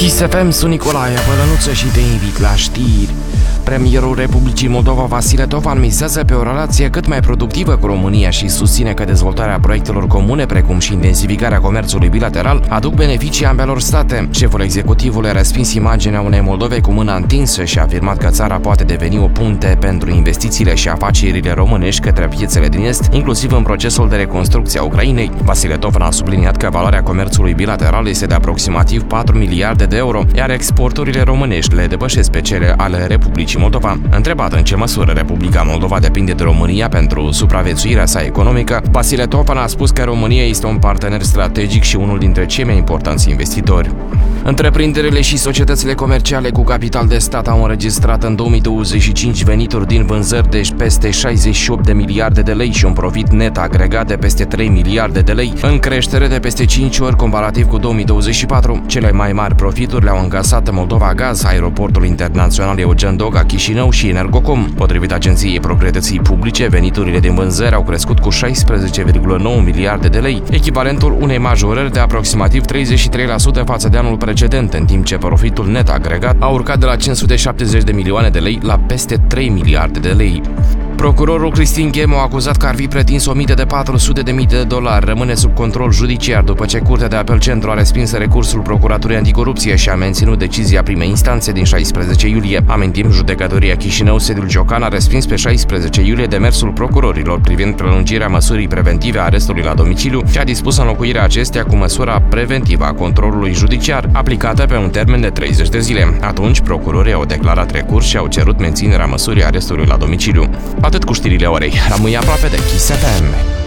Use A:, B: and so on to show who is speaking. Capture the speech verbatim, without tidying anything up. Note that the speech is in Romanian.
A: Kiss F M, sunt Nicolae Bălănuță și te invit la știri. Premierul Republicii Moldova, Vasile Tovan, mizează pe o relație cât mai productivă cu România și susține că dezvoltarea proiectelor comune, precum și intensificarea comerțului bilateral, aduc beneficii ambelor state. Șeful executivului a respins imaginea unei Moldove cu mâna întinsă și a afirmat că țara poate deveni o punte pentru investițiile și afacerile românești către piețele din Est, inclusiv în procesul de reconstrucție a Ucrainei. Vasile Tovan a subliniat că valoarea comerțului bilateral este de aproximativ patru miliarde de euro, iar exporturile românești le depășesc pe cele ale Republicii Moldova. Întrebat în ce măsură Republica Moldova depinde de România pentru supraviețuirea sa economică, Vasile Tovan a spus că România este un partener strategic și unul dintre cei mai importanți investitori. Întreprinderile și societățile comerciale cu capital de stat au înregistrat în două mii douăzeci și cinci venituri din vânzări de peste șaizeci și opt de miliarde de lei și un profit net agregat de peste trei miliarde de lei, în creștere de peste cinci ori comparativ cu două mii douăzeci și patru. Cele mai mari profituri le-au încasat Moldova Gaz, Aeroportul Internațional Eugen Doga Chișinău și Energocom. Potrivit Agenției Proprietății Publice, veniturile din vânzări au crescut cu șaisprezece virgulă nouă miliarde de lei, echivalentul unei majorări de aproximativ treizeci și trei la sută față de anul precedent, în timp ce profitul net agregat a urcat de la cinci sute șaptezeci de milioane de lei la peste trei miliarde de lei. Procurorul Cristin Ghemu a acuzat că ar fi pretins o mită de patru sute de mii de dolari. Rămâne sub control judiciar după ce Curtea de Apel Centru a respins recursul Procuraturii Anticorupție și a menținut decizia primei instanțe din șaisprezece iulie. Amintim, judecătoria Chișinău, sediul Ciocan, a respins pe șaisprezece iulie demersul procurorilor privind prelungirea măsurii preventive a arestului la domiciliu și a dispus înlocuirea acestea cu măsura preventivă a controlului judiciar, aplicată pe un termen de treizeci de zile. Atunci, procurorii au declarat recurs și au cerut menținerea măsurii arestului la domiciliu. Atât cu știrile orei. Rămâi aproape de Kiss F M.